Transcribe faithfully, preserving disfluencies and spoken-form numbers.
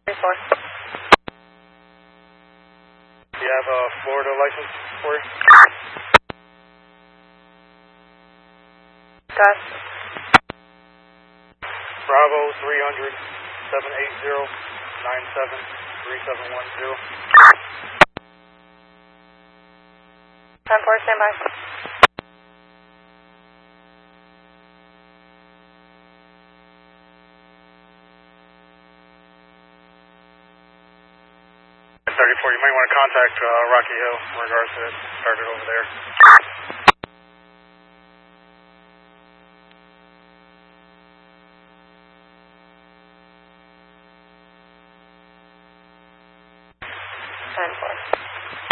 Four. Do you have a Florida license for you? Gus. Bravo three hundred, seven eight zero, nine seven three seven one zero. ten four, stand by. thirty-four, you might want to contact uh, Rocky Hill in regards to it. Started over there.